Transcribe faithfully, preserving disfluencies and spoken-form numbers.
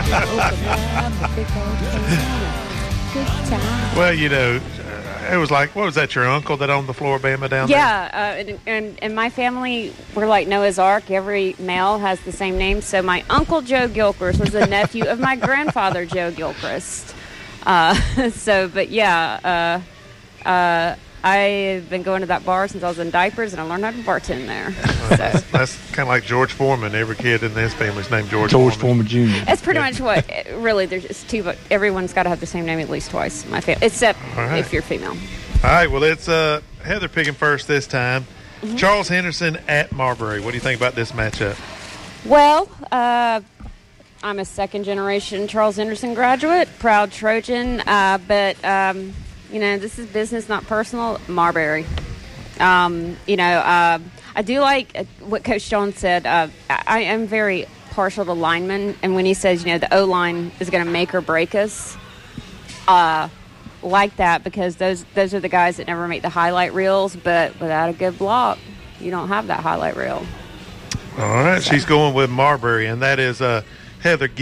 Well, you know, it was like, what was that, your uncle that owned the Floribama down yeah, there? Yeah, uh, and, and, and my family, we're like Noah's Ark. Every male has the same name. So my uncle Joe Gilchrist was the nephew of my grandfather Joe Gilchrist. Uh, so, but yeah, uh, uh, I've been going to that bar since I was in diapers, and I learned how to bartend there. So. That's, that's kind of like George Foreman. Every kid in his family's named George George Foreman. Foreman Junior That's pretty much what, really, there's just two, but everyone's got to have the same name at least twice, my family, except right. if you're female. All right, well, it's uh, Heather picking first this time. Mm-hmm. Charles Henderson at Marbury. What do you think about this matchup? Well, uh, I'm a second-generation Charles Henderson graduate, proud Trojan, uh, but, um, you know, this is business, not personal. Marbury. Um, you know, uh, I do like what Coach Jones said. Uh, I am very partial to linemen, and when he says, you know, the O-line is going to make or break us, uh, like that, because those those are the guys that never make the highlight reels, but without a good block, you don't have that highlight reel. All right, so. She's going with Marbury, and that is uh, Heather